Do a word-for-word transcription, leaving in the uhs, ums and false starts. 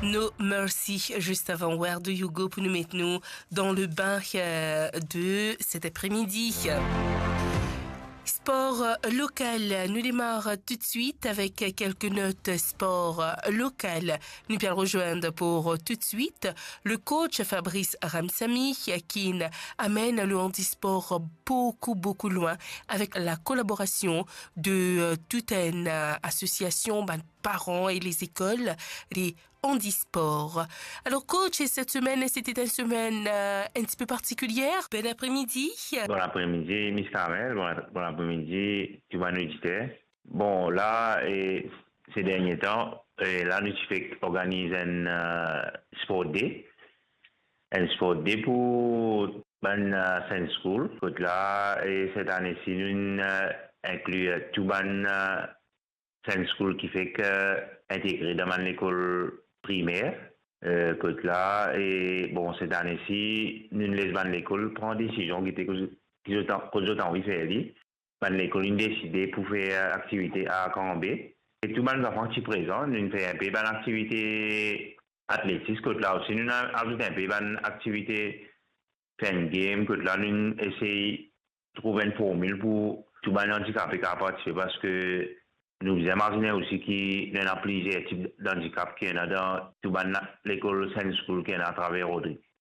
No Mercy, juste avant Where Do You Go pour nous mettre nous dans le bain euh, de cet après-midi. Sport euh, local, nous démarrons tout de suite avec quelques notes sport euh, local. Nous allons rejoindre pour euh, tout de suite le coach Fabrice Ramsamy qui amène le handisport beaucoup beaucoup loin avec la collaboration de euh, toute une euh, association ben, parents et les écoles des handisports. Alors coach, cette semaine c'était une semaine euh, un petit peu particulière. Bon après-midi. Bon après-midi, Miss Carmel. Bon, bon après-midi, tu vas nous éditer. Bon, là, et, ces derniers temps, et là, nous organisons un uh, sport day. Un sport day pour une uh, Saint School. Donc là, et cette année-ci, nous uh, incluons tout ban uh, Saint School qui fait que intégré dans l'école primaire. Euh, que là, et bon, cette année-ci, nous laissons l'école prendre une décision qui était que nous avons envie de faire. L'école a décidé pour faire activité à Camp B. Et tout le monde enfants qui présent, nous faisons un peu d'activité athlétique. Que là aussi, nous avons un peu d'activité fan game. Que là, nous essayons de trouver une formule pour tout le monde handicapé qui a participé parce que nous imaginons aussi qu'il y a plusieurs types d'handicap qui sont dans l'école Saint School qui est à travers Rodrigue.